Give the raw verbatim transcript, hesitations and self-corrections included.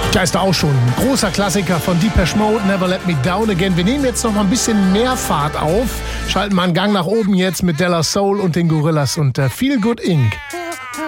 Da ist er auch schon. Ein großer Klassiker von Depeche Mode, Never Let Me Down Again. Wir nehmen jetzt noch mal ein bisschen mehr Fahrt auf. Schalten mal einen Gang nach oben jetzt mit Della Soul und den Gorillas und äh, Feel Good Incorporated.